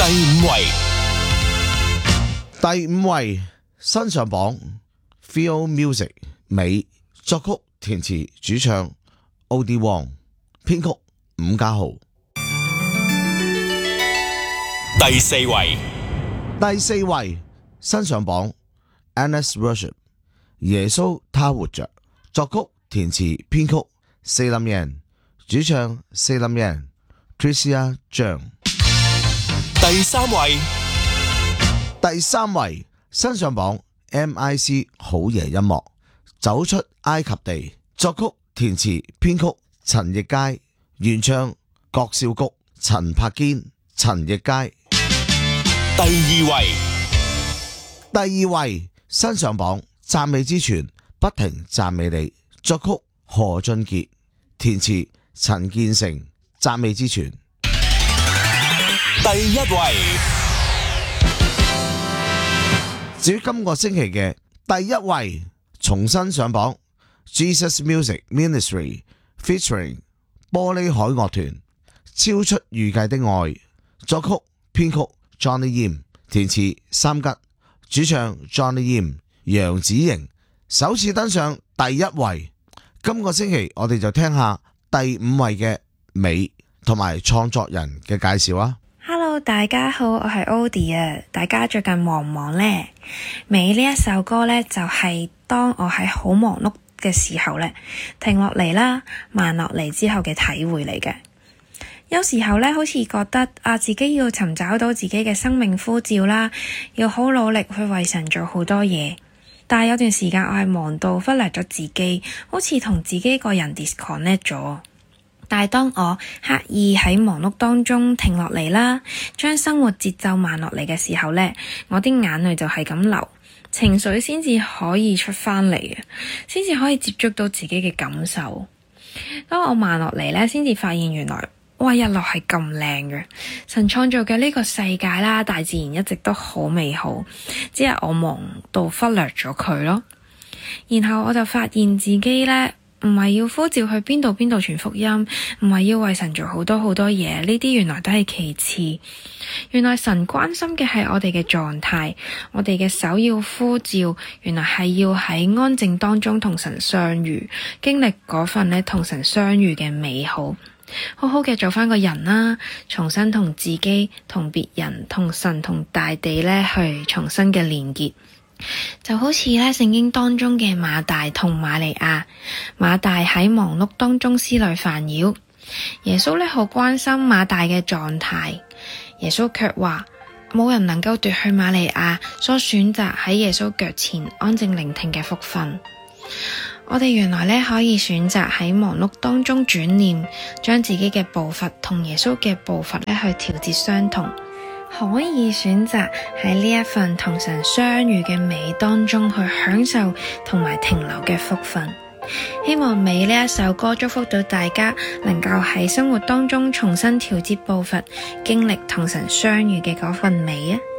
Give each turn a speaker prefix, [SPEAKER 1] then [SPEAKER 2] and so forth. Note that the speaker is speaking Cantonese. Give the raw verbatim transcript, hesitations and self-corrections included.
[SPEAKER 1] 五位，
[SPEAKER 2] 第五位新上榜 Feel Music 美，作曲填詞主唱 Odie Wong， 編曲伍家豪。
[SPEAKER 1] 第四位，
[SPEAKER 2] 第四位新上榜 Honest Worship 耶穌他活着，作曲填詞編曲四林人，主唱四林人 Tricia 張。
[SPEAKER 1] 第三位，
[SPEAKER 2] 第三位新上榜 M I C 好爺音樂，走出埃及地，作曲填詞編曲陳奕佳，原唱郭少谷、陳柏堅、陳奕佳。
[SPEAKER 1] 第二位，
[SPEAKER 2] 第二位新上榜讚美之泉，不停讚美你，作曲何俊傑，填詞陳建成，讚美之泉。
[SPEAKER 1] 第一位，
[SPEAKER 2] 至於今個星期嘅第一位重新上榜 Jesus Music Ministry featuring 玻璃海樂團，超出預計的愛，作曲編曲 Johnny Yim， 填詞三吉，主唱 Johnny Yim， 楊子瑩，首次登上第一位。今個星期我哋就聽下第五位嘅美同埋創作人嘅介紹啊。
[SPEAKER 3] Hello， 大家好，我係 Odie 啊！大家最近忙唔忙呢？美呢一首歌呢，就係、是、當我喺好忙碌嘅時候呢，停落嚟啦，慢落嚟之後嘅體會嚟嘅。有時候呢，好似覺得啊，自己要尋找到自己嘅生命呼召啦，要好努力去為神做好多嘢。但係有段時間我係忙到忽略咗自己，好似同自己個人 disconnect 咗。但係當我刻意喺忙碌當中停落嚟啦，將生活節奏慢落嚟嘅時候呢，我啲眼淚就係咁流，情緒先至可以出返嚟嘅，先至可以接觸到自己嘅感受。當我慢落嚟呢，先至發現原來哇，日落係咁靚嘅，神創造嘅呢個世界啦，大自然一直都好美好，只係我忙到忽略咗佢咯。然後我就發現自己呢，唔係要呼召去邊度邊度傳福音，唔係要為神做好多好多嘢，呢啲原來都係其次。原來神關心嘅係我哋嘅狀態，我哋嘅首要呼召，原來係要喺安靜當中同神相遇，經歷嗰份呢同神相遇嘅美好，好好嘅做返個人啦，重新同自己、同別人、同神、同大地呢去重新嘅連結。就好似咧聖經當中嘅馬大同瑪利亞，馬大喺忙碌當中思慮煩擾，耶穌咧好關心馬大嘅狀態，耶穌卻話冇人能夠奪去瑪利亞所選擇喺耶穌腳前安靜聆聽嘅福分。我哋原來咧可以選擇喺忙碌當中轉念，將自己嘅步伐同耶穌嘅步伐咧去調節相同，可以選擇喺呢一份同神相遇嘅美當中去享受同埋停留嘅福分。希望美呢一首歌祝福到大家，能夠喺生活當中重新調節步伐，經歷同神相遇嘅嗰份美啊！